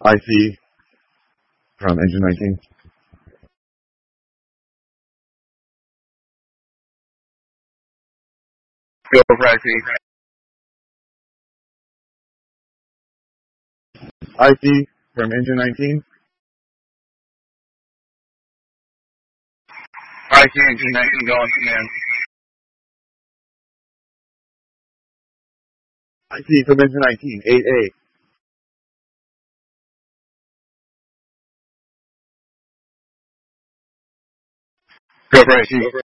IC from engine 19. Go for IC. IC from engine 19. IC engine 19 going, command. IC from engine 19, 8A. Go for IC.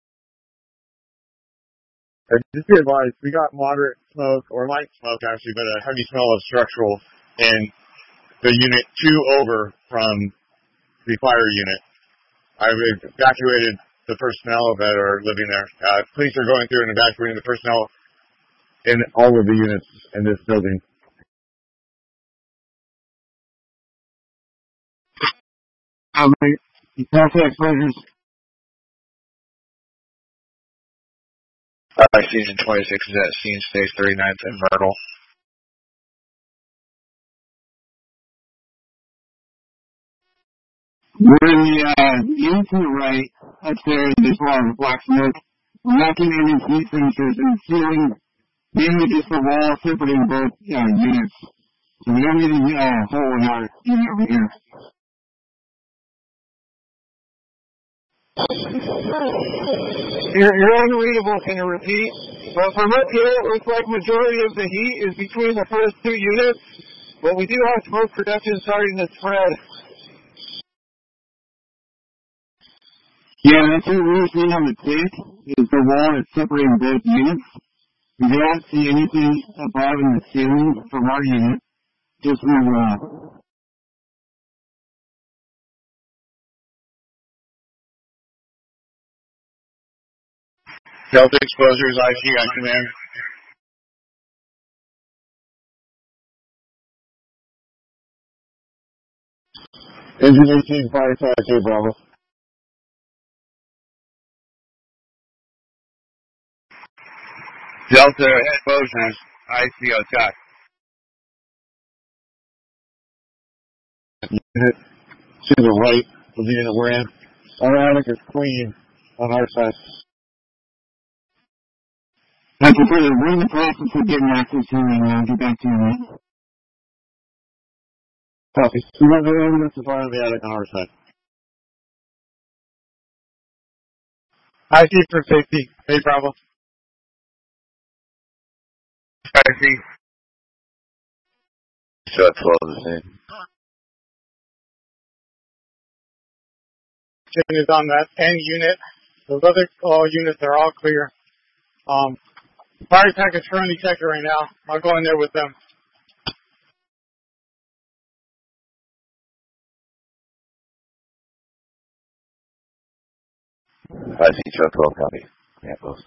Just be advised, we got moderate smoke, or light smoke actually, but a heavy smell of structural in the unit 2 over from the fire unit. I've evacuated the personnel that are living there. Police are going through and evacuating the personnel in all of the units in this building. Exposures. Season 26 is at scene stage 39th and Myrtle. We're in the unit to the right, upstairs, there's a lot of black smoke. We're not getting any heat signatures in the ceiling, mainly just the wall separating both units. So we don't need a hole in our unit over here. You're unreadable, can you repeat? Well, from up here, it looks like majority of the heat is between the first 2 units, but we do have smoke production starting to spread. Yeah, that's what we're seeing on the tape, is the wall that's separating both units. We don't see anything above in the ceiling from our unit, just the wall. Delta exposures, IC on command. Engine 18, 5-5, Bravo. Delta exposures, IC attack. Unit to the right of the unit we're in. Our attic is clean on our side. I can further, we're in the process of getting access to and I'll get back to you, mate. Copy. We want the evidence to find the attic on our side. IC for safety. Hey, Bravo. IC. So that's all the same. Is on that end unit. Those other units are all clear. Fire tech is currently checking right now. I'll go in there with them. I see truck 12 copy. Yeah, close.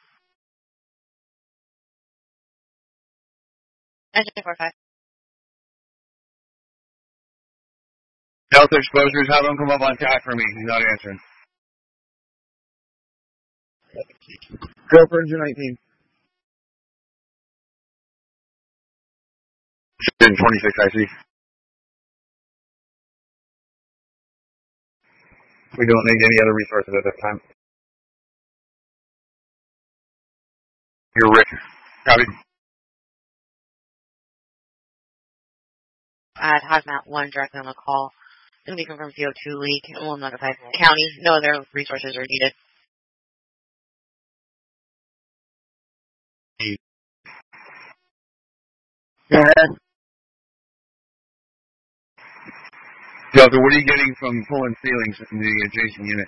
Engine 45. Delta exposures, have him come up on tack for me. He's not answering. Go for engine 19. Engine 26, I see. We don't need any other resources at this time. You're Rick. Copy. At Hazmat 1 directly on the call. Going to be confirmed CO2 leak and we'll notify the county. No other resources are needed. Go ahead. Delta, what are you getting from pulling ceilings in the adjacent unit?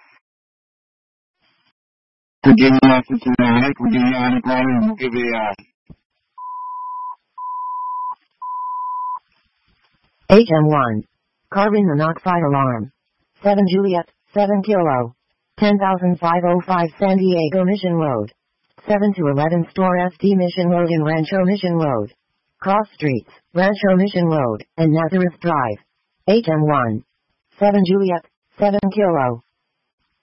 We're getting access to the attic. We're getting attic ladder and we'll give you HM1. Carving the Knox-Fire alarm. 7 Juliet, 7 Kilo. 10,505 San Diego Mission Road. 7 to 11 Store SD Mission Road and Rancho Mission Road. Cross Streets, Rancho Mission Road, and Nazareth Drive. HM1. 7 Juliet, 7 Kilo.